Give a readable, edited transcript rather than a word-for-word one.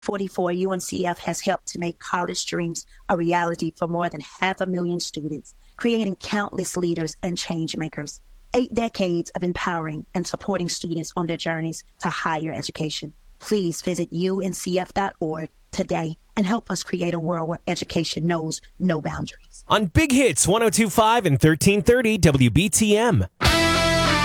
44 UNCF has helped to make college dreams a reality for more than 500,000 students, creating countless leaders and change makers. 8 decades of empowering and supporting students on their journeys to higher education. Please visit uncf.org today and help us create a world where education knows no boundaries. On Big Hits 102.5 and 1330 WBTM.